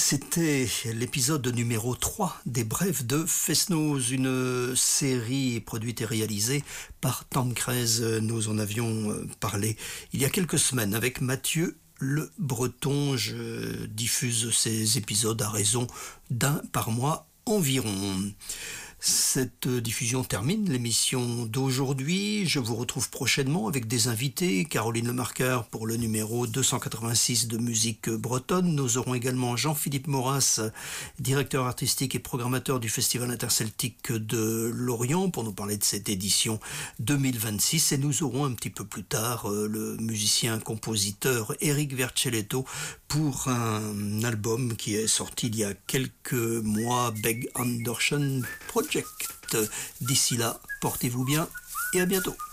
C'était l'épisode numéro 3 des Brèves de Fest-Noz, une série produite et réalisée par Tancrèze. Nous en avions parlé il y a quelques semaines avec Mathieu Le Breton. Je diffuse ces épisodes à raison d'un par mois environ. Cette diffusion termine l'émission d'aujourd'hui. Je vous retrouve prochainement avec des invités. Caroline Lemarqueur pour le numéro 286 de Musique Bretonne. Nous aurons également Jean-Philippe Maurras, directeur artistique et programmateur du Festival interceltique de Lorient, pour nous parler de cette édition 2026. Et nous aurons un petit peu plus tard le musicien-compositeur Eric Vercelletto pour un album qui est sorti il y a quelques mois, Beg Andersen Project. D'ici là, portez-vous bien et à bientôt.